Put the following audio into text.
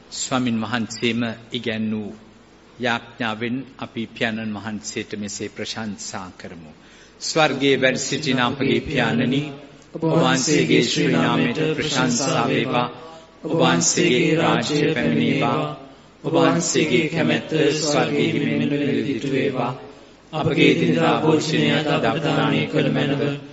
ස්වාමින් වහන්සේම ඉගැන්වූ යාඥාවෙන් අපි පියාණන් වහන්සේට මෙසේ ප්‍රශංසා කරමු. ස්වර්ගයේ වැඩ සිටින අපගේ පියාණනි, ඔබ වහන්සේගේ ශ්‍රී නාමයට ප්‍රශංසා වේවා. ඔබ වහන්සේගේ රාජ්‍ය පැමිණේවා. ඔබ වහන්සේගේ කැමැත්ත ස්වර්ගයේ මෙන්ම නිරදිට වේවා. අපගේ දිනදා භෝජනය අද අප දානය කළ මැනව